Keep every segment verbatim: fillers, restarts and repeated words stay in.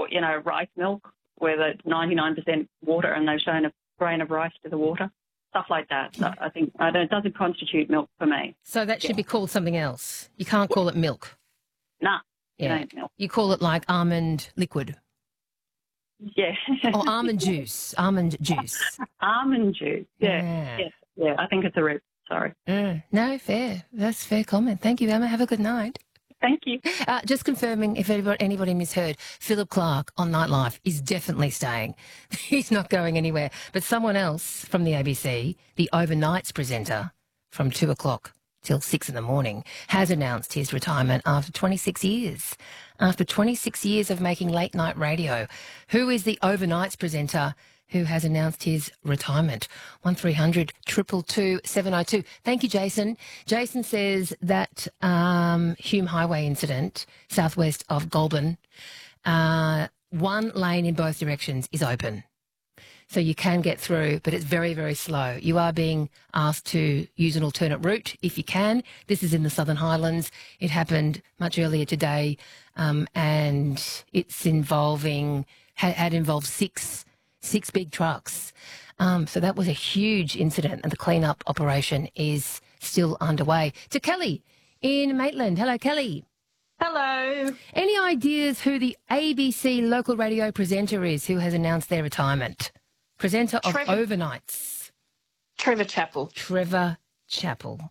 you know, rice milk where it's ninety-nine percent water and they've shown a grain of rice to the water, stuff like that. So I think I don't, it doesn't constitute milk for me. So that should Yeah. be called something else. You can't call it milk. Nah, Yeah. it ain't milk. You call it like almond liquid Yeah. or almond juice. Almond juice. Almond juice. Yeah. Yeah. Yes. Yeah, I think it's a rip. Sorry. Mm. No, fair. That's a fair comment. Thank you, Emma. Have a good night. Thank you. Uh, just confirming, if anybody, anybody misheard, Philip Clark on Nightlife is definitely staying. He's not going anywhere. But someone else from the A B C, the overnights presenter from two o'clock till six in the morning, has announced his retirement after twenty-six years. After twenty-six years of making late night radio, who is the overnights presenter who has announced his retirement? one three hundred two two two seven oh two. Thank you, Jason. Jason says that um, Hume Highway incident, southwest of Goulburn, uh, one lane in both directions is open. So you can get through, but it's very, very slow. You are being asked to use an alternate route if you can. This is in the Southern Highlands. It happened much earlier today, um, and it's involving, had, had involved six Six big trucks. Um, so that was a huge incident, and the clean-up operation is still underway. To Kelly in Maitland. Hello, Kelly. Hello. Any ideas who the A B C local radio presenter is who has announced their retirement? Presenter of Trevor, overnights. Trevor Chappell. Trevor Chappell.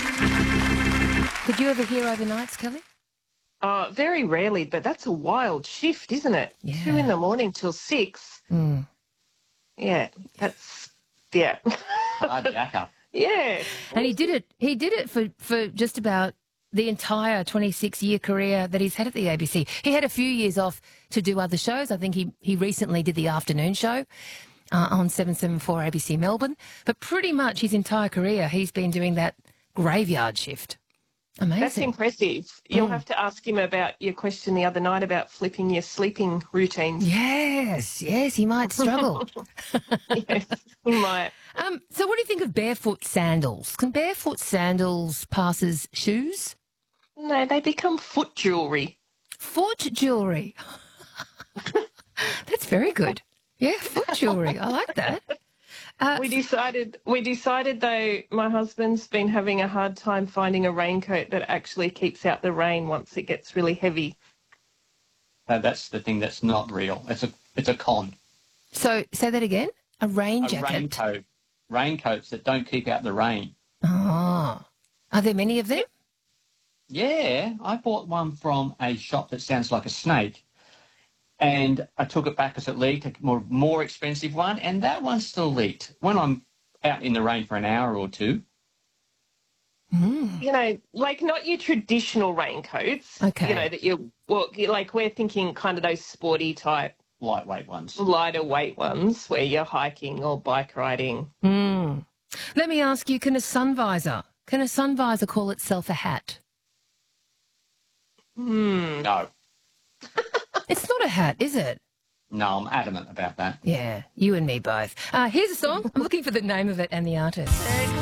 Did you ever hear overnights, Kelly? Oh, very rarely, but that's a wild shift, isn't it? Yeah. Two in the morning till six. Mm. Yeah, that's, yeah. Hard jacker. Yeah. And he did it. He did it for, for just about the entire twenty-six year career that he's had at the A B C. He had a few years off to do other shows. I think he, he recently did the afternoon show uh, on seven seventy-four A B C Melbourne. But pretty much his entire career, he's been doing that graveyard shift. Amazing. That's impressive. You'll Mm. have to ask him about your question the other night about flipping your sleeping routines. Yes, yes, he might struggle. Yes, he might. um, so what do you think of barefoot sandals? Can barefoot sandals pass as shoes? No, they become foot jewellery. Foot jewellery. That's very good. Yeah, foot jewellery. I like that. Uh, We decided, we decided though, my husband's been having a hard time finding a raincoat that actually keeps out the rain once it gets really heavy. No, that's the thing that's not real. It's a it's a con. So say that again. A rain A jacket. raincoat. Raincoats that don't keep out the rain. Oh, are there many of them? Yeah, I bought one from a shop that sounds like a snake. And I took it back as it leaked, a more, more expensive one, and that one still leaked. When I'm out in the rain for an hour or two. Mm. You know, like not your traditional raincoats. Okay. You know, that you well, you- like we're thinking kind of those sporty type, Lightweight ones. lighter weight ones where you're hiking or bike riding. Mm. Let me ask you: Can a sun visor, can a sun visor call itself a hat? Hmm. No. It's not a hat, is it? No, I'm adamant about that. Yeah, you and me both. Uh, here's a song. I'm looking for the name of it and the artist.